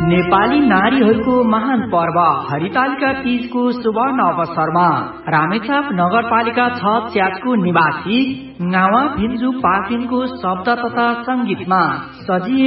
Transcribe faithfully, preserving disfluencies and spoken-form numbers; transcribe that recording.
नेपाली नारीहरूको महान पर्व हरितालिका तीजको सुवर्ण अवसरमा रामेछाप नगरपालिका छ च्याटको निवासी गावा भिन्जु पाकिमको शब्द तथा संगीतमा सजिए